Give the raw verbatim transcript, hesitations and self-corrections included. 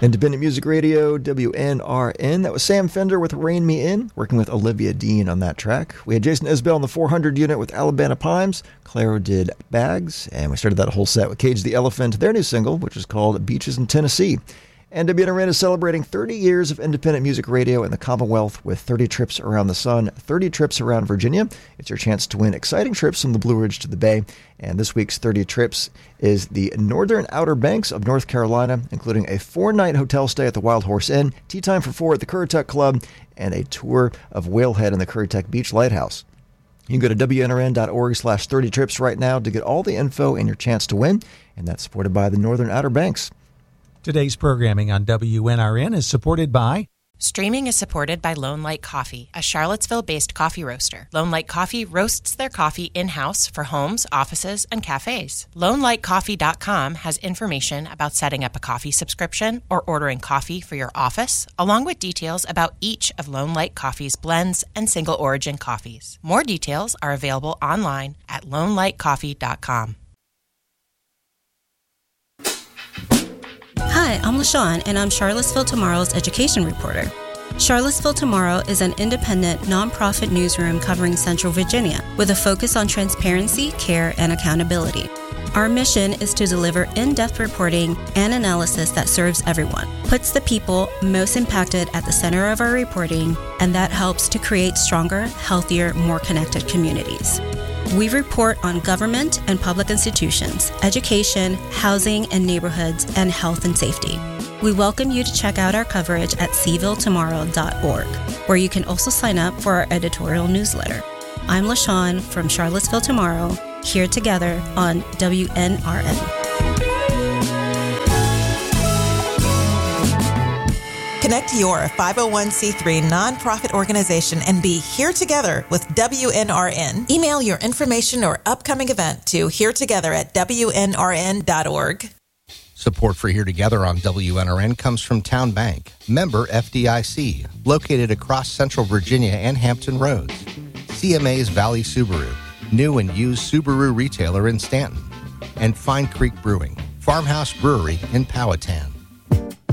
Independent Music Radio, W N R N. That was Sam Fender with Rein Me In, working with Olivia Dean on that track. We had Jason Isbell on the four hundred unit with Alabama Pimes. Clairo did Bags, and we started that whole set with Cage the Elephant, their new single, which is called Beaches in Tennessee. And W N R N is celebrating thirty years of independent music radio in the Commonwealth with thirty trips around the sun, thirty trips around Virginia. It's your chance to win exciting trips from the Blue Ridge to the Bay. And this week's thirty trips is the Northern Outer Banks of North Carolina, including a four-night hotel stay at the Wild Horse Inn, tea time for four at the Currituck Club, and a tour of Whalehead and the Currituck Beach Lighthouse. You can go to W N R N dot org slash thirty trips right now to get all the info and your chance to win, and that's supported by the Northern Outer Banks. Today's programming on W N R N is supported by... Streaming is supported by Lone Light Coffee, a Charlottesville-based coffee roaster. Lone Light Coffee roasts their coffee in-house for homes, offices, and cafes. Lone Light Coffee dot com has information about setting up a coffee subscription or ordering coffee for your office, along with details about each of Lone Light Coffee's blends and single-origin coffees. More details are available online at Lone Light Coffee dot com. Hi, I'm LaShawn, and I'm Charlottesville Tomorrow's education reporter. Charlottesville Tomorrow is an independent, nonprofit newsroom covering Central Virginia with a focus on transparency, care, and accountability. Our mission is to deliver in-depth reporting and analysis that serves everyone, puts the people most impacted at the center of our reporting, and that helps to create stronger, healthier, more connected communities. We report on government and public institutions, education, housing and neighborhoods, and health and safety. We welcome you to check out our coverage at c ville tomorrow dot org, where you can also sign up for our editorial newsletter. I'm LaShawn from Charlottesville Tomorrow, here together on W N R N. Connect your five oh one c three nonprofit organization and be here together with W N R N. Email your information or upcoming event to here together at W N R N dot org. Support for Here Together on W N R N comes from Town Bank, member F D I C, located across Central Virginia and Hampton Roads. C M A's Valley Subaru, new and used Subaru retailer in Stanton. And Fine Creek Brewing, Farmhouse Brewery in Powhatan.